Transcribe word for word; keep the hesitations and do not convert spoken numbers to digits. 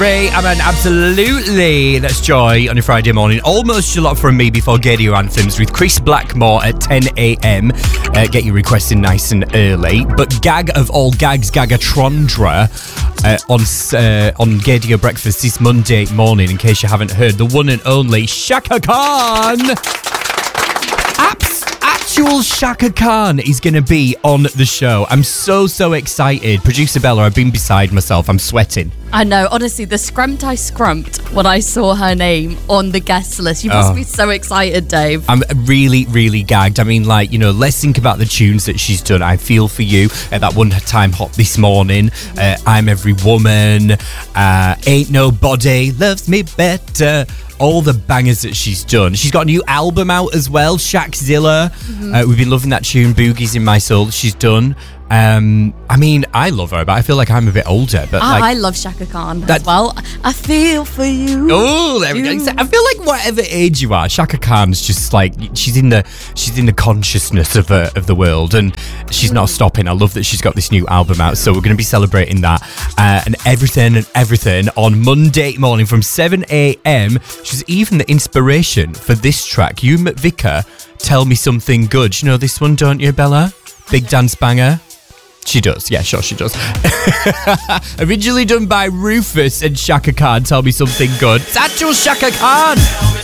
Ray, I mean, absolutely. That's Joy on your Friday morning. Almost a lot from me before Gadio Anthems with Chris Blackmore at ten a.m. Uh, get your requests in nice and early. But gag of all gags, Gagatrondra uh, on uh, on Gadio Breakfast this Monday morning, in case you haven't heard, the one and only Shaka Khan. Apps. Actual Shaka Khan is going to be on the show. I'm so, so excited. Producer Bella, I've been beside myself. I'm sweating. I know, honestly, the scrumped I scrumped when I saw her name on the guest list. You must Oh. be so excited, Dave. I'm really, really gagged. I mean, like, you know, let's think about the tunes that she's done. I Feel For You, uh, that one time hot this morning. Uh, I'm Every Woman. Uh, Ain't Nobody Loves Me Better. All the bangers that she's done. She's got a new album out as well, Shaqzilla. Mm-hmm. Uh, we've been loving that tune, Boogies in My Soul, that she's done. Um, I mean, I love her, but I feel like I'm a bit older. But I, like, I love Shaka Khan that- as well. I feel for you. Oh, there we go. I feel like whatever age you are, Shaka Khan's just like she's in the she's in the consciousness of uh, of the world, and she's not stopping. I love that she's got this new album out, so we're going to be celebrating that uh, and everything and everything on Monday morning from seven a.m. She's even the inspiration for this track. You McVicker, Tell Me Something Good. You know this one, don't you, Bella? Big dance banger. She does, yeah, sure she does. Originally done by Rufus and Shaka Khan, Tell Me Something Good. It's actual Shaka Khan.